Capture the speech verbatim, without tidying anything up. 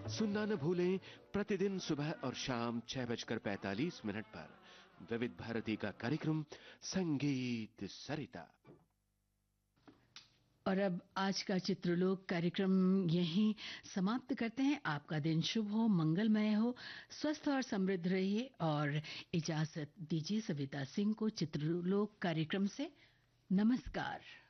सुनना न भूलें प्रतिदिन सुबह और शाम छह बजकर पैंतालीस मिनट पर विविध भारती का कार्यक्रम संगीत सरिता। और अब आज का चित्रलोक कार्यक्रम यहीं समाप्त करते हैं। आपका दिन शुभ हो, मंगलमय हो, स्वस्थ और समृद्ध रहिए और इजाजत दीजिए सविता सिंह को चित्रलोक कार्यक्रम से। नमस्कार।